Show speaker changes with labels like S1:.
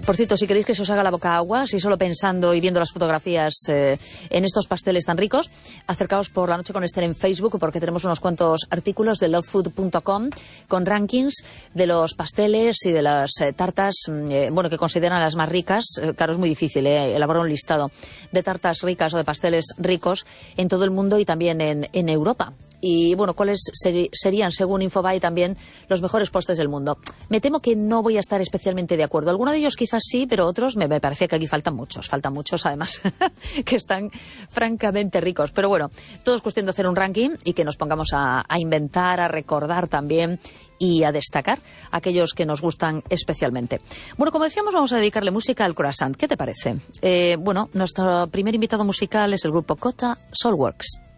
S1: Por cierto, si queréis que se os haga la boca agua, si solo pensando y viendo las fotografías en estos pasteles tan ricos, acercaos por la noche con Esther en Facebook, porque tenemos unos cuantos artículos de lovefood.com con rankings de los pasteles y de las tartas, que consideran las más ricas. Claro, es muy difícil elaborar un listado de tartas ricas o de pasteles ricos en todo el mundo y también en Europa. Y bueno, cuáles serían, según Infobae, también los mejores postres del mundo. Me temo que no voy a estar especialmente de acuerdo. Algunos de ellos quizás sí, pero otros me parece que aquí faltan muchos además, que están francamente ricos. Pero bueno, todo es cuestión de hacer un ranking y que nos pongamos a inventar, a recordar también y a destacar aquellos que nos gustan especialmente. Bueno, como decíamos, vamos a dedicarle música al croissant. ¿Qué te parece? Nuestro primer invitado musical es el grupo Kota Soulworks.